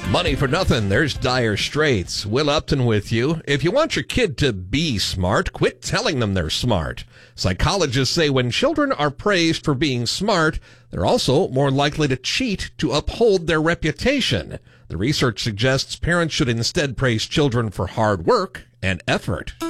Money for nothing, there's Dire Straits. Will Upton with you. If you want your kid to be smart, quit telling them they're smart. Psychologists say when children are praised for being smart, they're also more likely to cheat to uphold their reputation. The research suggests parents should instead praise children for hard work and effort.